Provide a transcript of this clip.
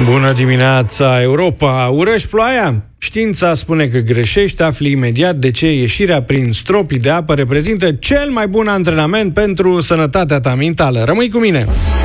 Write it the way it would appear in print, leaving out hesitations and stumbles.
Bună dimineața, Europa! Urăști ploaia? Știința spune că greșești, afli imediat de ce ieșirea prin stropii de apă reprezintă cel mai bun antrenament pentru sănătatea ta mentală. Rămâi cu mine!